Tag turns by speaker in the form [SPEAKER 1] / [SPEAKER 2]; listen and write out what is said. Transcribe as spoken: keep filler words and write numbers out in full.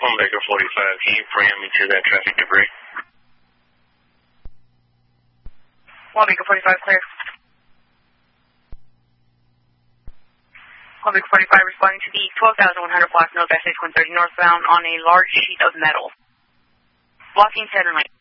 [SPEAKER 1] One Baker forty-five, can you preempt me to that traffic debris?
[SPEAKER 2] One Baker forty-five, clear. One Baker forty-five responding to the twelve thousand one hundred block North S H one thirty northbound on a large sheet of metal. Blocking center lane.